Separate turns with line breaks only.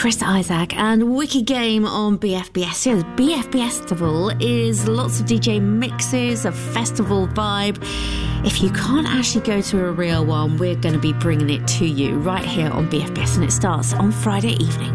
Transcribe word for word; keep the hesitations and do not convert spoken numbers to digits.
Chris Isaak and Wicked Game on B F B S. Yeah, the B F B S Festival is lots of D J mixes, a festival vibe. If you can't actually go to a real one, we're going to be bringing it to you right here on B F B S, and it starts on Friday evening.